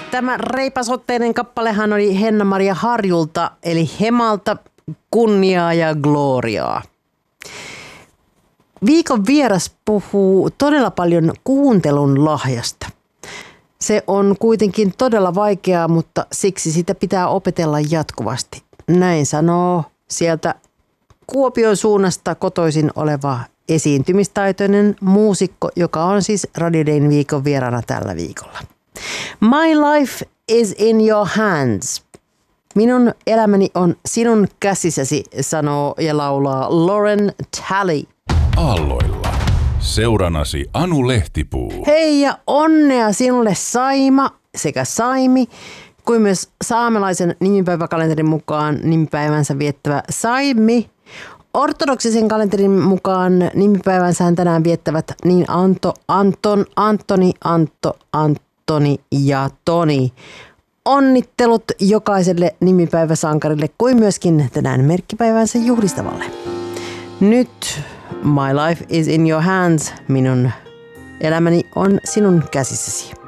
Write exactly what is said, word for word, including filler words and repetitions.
Tämä reipasotteinen kappalehan oli Henna-Maria Harjulta, eli Hemalta, kunniaa ja gloriaa. Viikon vieras puhuu todella paljon kuuntelun lahjasta. Se on kuitenkin todella vaikeaa, mutta siksi sitä pitää opetella jatkuvasti. Näin sanoo sieltä Kuopion suunnasta kotoisin oleva esiintymistaitoinen muusikko, joka on siis Radio Dayn viikon vieraana tällä viikolla. My life is in your hands. Minun elämäni on sinun käsissäsi, sanoo ja laulaa Lauren Talley. Aalloilla. Seuranasi Anu Lehtipuu. Hei ja onnea sinulle Saima sekä Saimi, kuin myös saamelaisen nimipäiväkalenterin mukaan nimipäivänsä viettävä Saimi. Ortodoksisen kalenterin mukaan nimipäivänsä tänään viettävät niin Anto, Anton, Antoni, Antto, Antoni ja Toni. Onnittelut jokaiselle nimipäiväsankarille kuin myöskin tänään merkkipäivänsä juhlistavalle. Nyt My life is in your hands. Minun elämäni on sinun käsissäsi.